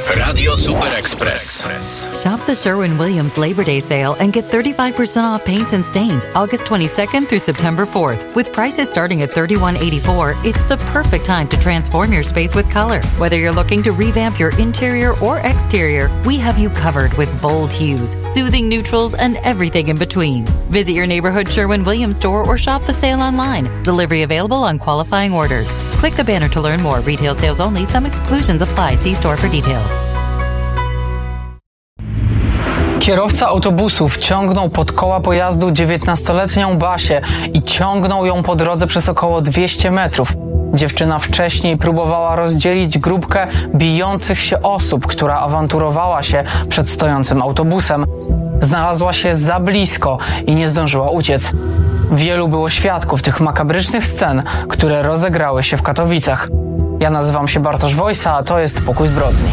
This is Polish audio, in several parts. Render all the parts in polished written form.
Radio Super Express. Shop the Sherwin-Williams Labor Day sale and get 35% off paints and stains August 22nd through September 4th. With prices starting at $31.84, it's the perfect time to transform your space with color. Whether you're looking to revamp your interior or exterior, we have you covered with bold hues, soothing neutrals, and everything in between. Visit your neighborhood Sherwin-Williams store or shop the sale online. Delivery available on qualifying orders. Click the banner to learn more. Retail sales only. Some exclusions apply. See store for details. Kierowca autobusu wciągnął pod koła pojazdu 19-letnią Basię i ciągnął ją po drodze przez około 200 metrów. Dziewczyna wcześniej próbowała rozdzielić grupkę bijących się osób, która awanturowała się przed stojącym autobusem. Znalazła się za blisko i nie zdążyła uciec. Wielu było świadków tych makabrycznych scen, które rozegrały się w Katowicach. Ja nazywam się Bartosz Wojsa, a to jest Pokój Zbrodni.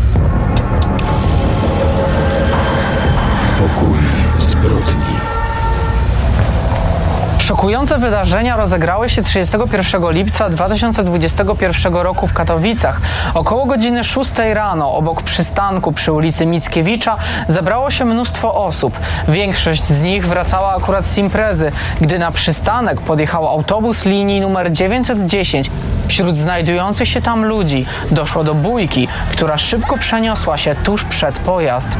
Pokój Zbrodni. Szokujące wydarzenia rozegrały się 31 lipca 2021 roku w Katowicach. Około godziny 6 rano obok przystanku przy ulicy Mickiewicza zebrało się mnóstwo osób. Większość z nich wracała akurat z imprezy, gdy na przystanek podjechał autobus linii numer 910. Wśród znajdujących się tam ludzi doszło do bójki, która szybko przeniosła się tuż przed pojazd.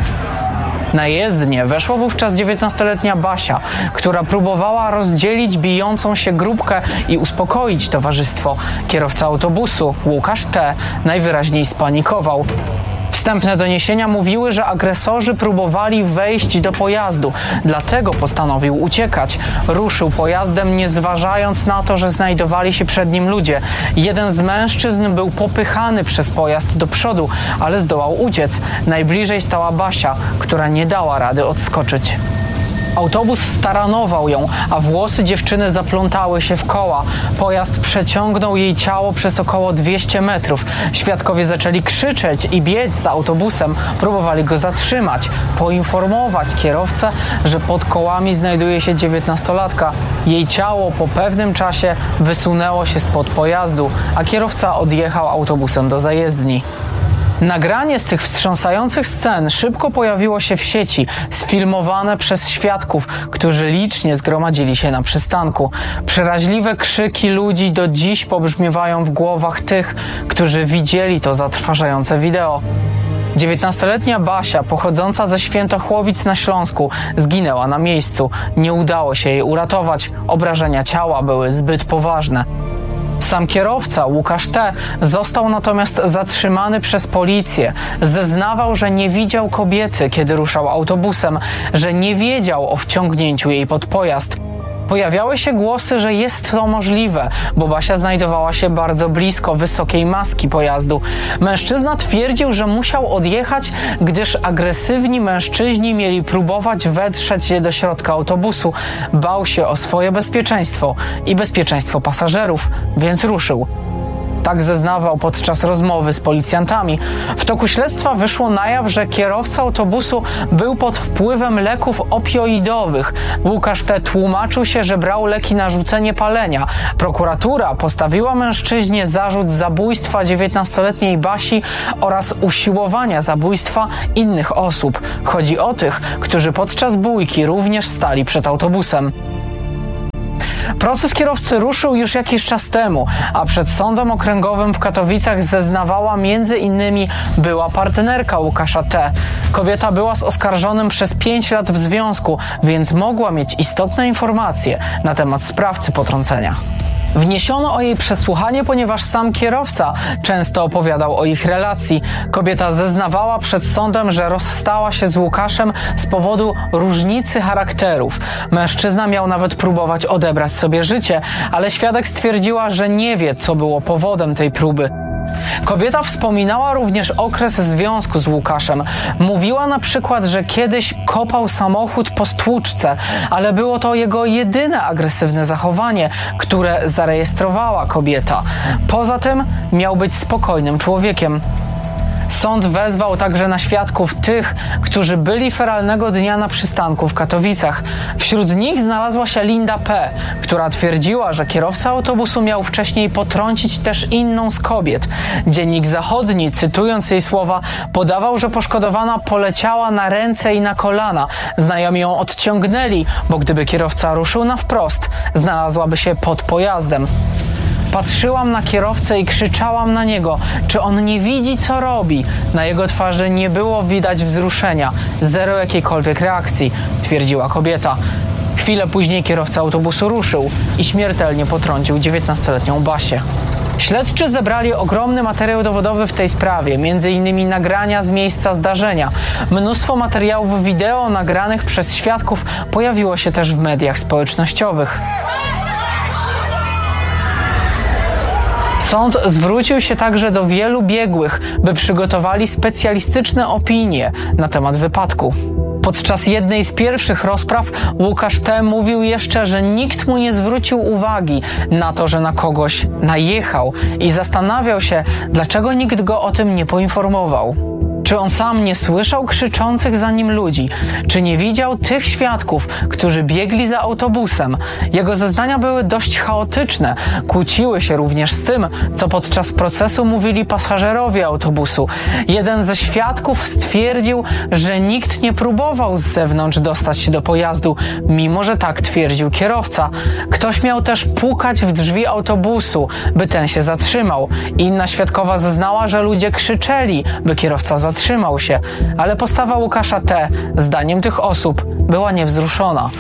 Na jezdnię weszła wówczas 19-letnia Basia, która próbowała rozdzielić bijącą się grupkę i uspokoić towarzystwo. Kierowca autobusu, Łukasz T., najwyraźniej spanikował. Wstępne doniesienia mówiły, że agresorzy próbowali wejść do pojazdu, dlatego postanowił uciekać. Ruszył pojazdem, nie zważając na to, że znajdowali się przed nim ludzie. Jeden z mężczyzn był popychany przez pojazd do przodu, ale zdołał uciec. Najbliżej stała Basia, która nie dała rady odskoczyć. Autobus staranował ją, a włosy dziewczyny zaplątały się w koła. Pojazd przeciągnął jej ciało przez około 200 metrów. Świadkowie zaczęli krzyczeć i biec za autobusem. Próbowali go zatrzymać, poinformować kierowcę, że pod kołami znajduje się 19-latka. Jej ciało po pewnym czasie wysunęło się spod pojazdu, a kierowca odjechał autobusem do zajezdni. Nagranie z tych wstrząsających scen szybko pojawiło się w sieci, sfilmowane przez świadków, którzy licznie zgromadzili się na przystanku. Przeraźliwe krzyki ludzi do dziś pobrzmiewają w głowach tych, którzy widzieli to zatrważające wideo. 19-letnia Basia, pochodząca ze Świętochłowic na Śląsku, zginęła na miejscu. Nie udało się jej uratować. Obrażenia ciała były zbyt poważne. Sam kierowca, Łukasz T., został natomiast zatrzymany przez policję. Zeznawał, że nie widział kobiety, kiedy ruszał autobusem, że nie wiedział o wciągnięciu jej pod pojazd. Pojawiały się głosy, że jest to możliwe, bo Basia znajdowała się bardzo blisko wysokiej maski pojazdu. Mężczyzna twierdził, że musiał odjechać, gdyż agresywni mężczyźni mieli próbować wetrzeć się do środka autobusu. Bał się o swoje bezpieczeństwo i bezpieczeństwo pasażerów, więc ruszył. Tak zeznawał podczas rozmowy z policjantami. W toku śledztwa wyszło na jaw, że kierowca autobusu był pod wpływem leków opioidowych. Łukasz T. tłumaczył się, że brał leki na rzucenie palenia. Prokuratura postawiła mężczyźnie zarzut zabójstwa 19-letniej Basi oraz usiłowania zabójstwa innych osób. Chodzi o tych, którzy podczas bójki również stali przed autobusem. Proces kierowcy ruszył już jakiś czas temu, a przed Sądem Okręgowym w Katowicach zeznawała m.in. była partnerka Łukasza T. Kobieta była z oskarżonym przez 5 lat w związku, więc mogła mieć istotne informacje na temat sprawcy potrącenia. Wniesiono o jej przesłuchanie, ponieważ sam kierowca często opowiadał o ich relacji. Kobieta zeznawała przed sądem, że rozstała się z Łukaszem z powodu różnicy charakterów. Mężczyzna miał nawet próbować odebrać sobie życie, ale świadek stwierdziła, że nie wie, co było powodem tej próby. Kobieta wspominała również okres związku z Łukaszem. Mówiła na przykład, że kiedyś kopał samochód po stłuczce, ale było to jego jedyne agresywne zachowanie, które zarejestrowała kobieta. Poza tym miał być spokojnym człowiekiem. Sąd wezwał także na świadków tych, którzy byli feralnego dnia na przystanku w Katowicach. Wśród nich znalazła się Linda P., która twierdziła, że kierowca autobusu miał wcześniej potrącić też inną z kobiet. Dziennik Zachodni, cytując jej słowa, podawał, że poszkodowana poleciała na ręce i na kolana. Znajomi ją odciągnęli, bo gdyby kierowca ruszył na wprost, znalazłaby się pod pojazdem. Patrzyłam na kierowcę i krzyczałam na niego, czy on nie widzi, co robi. Na jego twarzy nie było widać wzruszenia, zero jakiejkolwiek reakcji, twierdziła kobieta. Chwilę później kierowca autobusu ruszył i śmiertelnie potrącił 19-letnią Basię. Śledczy zebrali ogromny materiał dowodowy w tej sprawie, m.in. nagrania z miejsca zdarzenia. Mnóstwo materiałów wideo nagranych przez świadków pojawiło się też w mediach społecznościowych. Sąd zwrócił się także do wielu biegłych, by przygotowali specjalistyczne opinie na temat wypadku. Podczas jednej z pierwszych rozpraw Łukasz T. mówił jeszcze, że nikt mu nie zwrócił uwagi na to, że na kogoś najechał i zastanawiał się, dlaczego nikt go o tym nie poinformował. Czy on sam nie słyszał krzyczących za nim ludzi? Czy nie widział tych świadków, którzy biegli za autobusem? Jego zeznania były dość chaotyczne. Kłóciły się również z tym, co podczas procesu mówili pasażerowie autobusu. Jeden ze świadków stwierdził, że nikt nie próbował z zewnątrz dostać się do pojazdu, mimo że tak twierdził kierowca. Ktoś miał też pukać w drzwi autobusu, by ten się zatrzymał. Inna świadkowa zeznała, że ludzie krzyczeli, by kierowca zatrzymał się, ale postawa Łukasza T., zdaniem tych osób, była niewzruszona.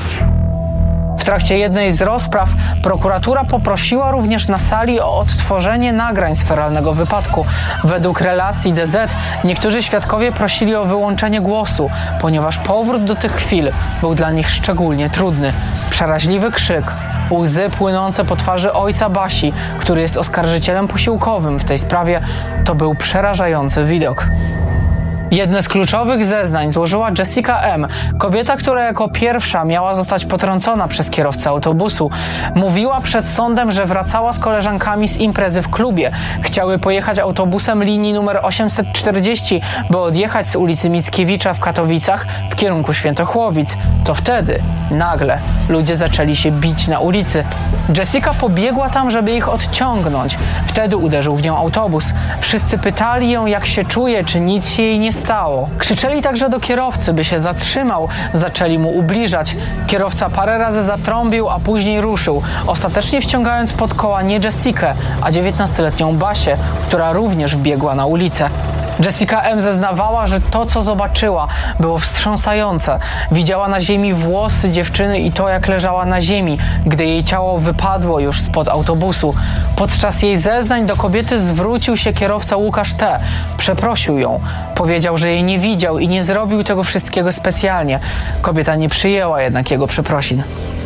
W trakcie jednej z rozpraw prokuratura poprosiła również na sali o odtworzenie nagrań z feralnego wypadku. Według relacji DZ niektórzy świadkowie prosili o wyłączenie głosu, ponieważ powrót do tych chwil był dla nich szczególnie trudny. Przeraźliwy krzyk, łzy płynące po twarzy ojca Basi, który jest oskarżycielem posiłkowym w tej sprawie, to był przerażający widok. Jedne z kluczowych zeznań złożyła Jessica M., kobieta, która jako pierwsza miała zostać potrącona przez kierowcę autobusu. Mówiła przed sądem, że wracała z koleżankami z imprezy w klubie. Chciały pojechać autobusem linii numer 840, by odjechać z ulicy Mickiewicza w Katowicach w kierunku Świętochłowic. To wtedy, nagle, ludzie zaczęli się bić na ulicy. Jessica pobiegła tam, żeby ich odciągnąć. Wtedy uderzył w nią autobus. Wszyscy pytali ją, jak się czuje, czy nic się jej nie stało. Krzyczeli także do kierowcy, by się zatrzymał. Zaczęli mu ubliżać. Kierowca parę razy zatrąbił, a później ruszył, ostatecznie wciągając pod koła nie Jessikę, a 19-letnią Basię, która również wbiegła na ulicę. Jessica M. zeznawała, że to, co zobaczyła, było wstrząsające. Widziała na ziemi włosy dziewczyny i to, jak leżała na ziemi, gdy jej ciało wypadło już spod autobusu. Podczas jej zeznań do kobiety zwrócił się kierowca Łukasz T. Przeprosił ją. Powiedział, że jej nie widział i nie zrobił tego wszystkiego specjalnie. Kobieta nie przyjęła jednak jego przeprosin.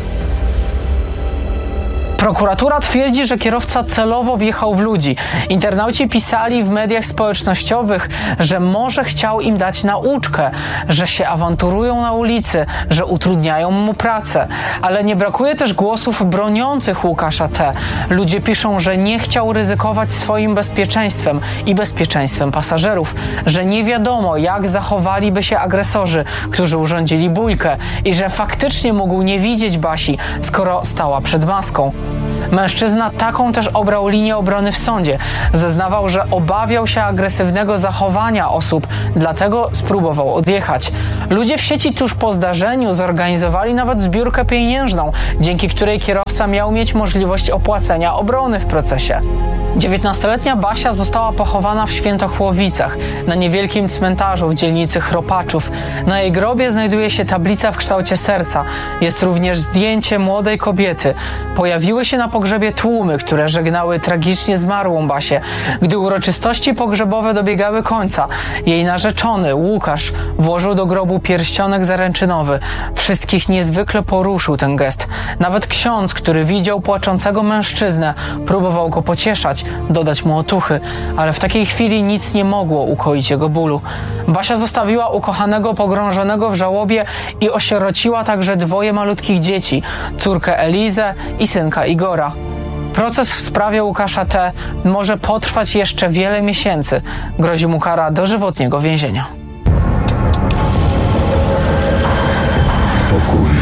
Prokuratura twierdzi, że kierowca celowo wjechał w ludzi. Internauci pisali w mediach społecznościowych, że może chciał im dać nauczkę, że się awanturują na ulicy, że utrudniają mu pracę. Ale nie brakuje też głosów broniących Łukasza T. Ludzie piszą, że nie chciał ryzykować swoim bezpieczeństwem i bezpieczeństwem pasażerów, że nie wiadomo, jak zachowaliby się agresorzy, którzy urządzili bójkę i że faktycznie mógł nie widzieć Basi, skoro stała przed maską. Mężczyzna taką też obrał linię obrony w sądzie. Zeznawał, że obawiał się agresywnego zachowania osób, dlatego spróbował odjechać. Ludzie w sieci tuż po zdarzeniu zorganizowali nawet zbiórkę pieniężną, dzięki której kierowca miał mieć możliwość opłacenia obrony w procesie. 19-letnia Basia została pochowana w Świętochłowicach, na niewielkim cmentarzu w dzielnicy Chropaczów. Na jej grobie znajduje się tablica w kształcie serca. Jest również zdjęcie młodej kobiety. Pojawiły się na pogrzebie tłumy, które żegnały tragicznie zmarłą Basię. Gdy uroczystości pogrzebowe dobiegały końca, jej narzeczony, Łukasz, włożył do grobu pierścionek zaręczynowy. Wszystkich niezwykle poruszył ten gest. Nawet ksiądz, który widział płaczącego mężczyznę, próbował go pocieszać, dodać mu otuchy, ale w takiej chwili nic nie mogło ukoić jego bólu. Basia zostawiła ukochanego pogrążonego w żałobie i osierociła także 2 malutkich dzieci, córkę Elizę i synka Igora. Proces w sprawie Łukasza T. może potrwać jeszcze wiele miesięcy. Grozi mu kara dożywotniego więzienia. Pokój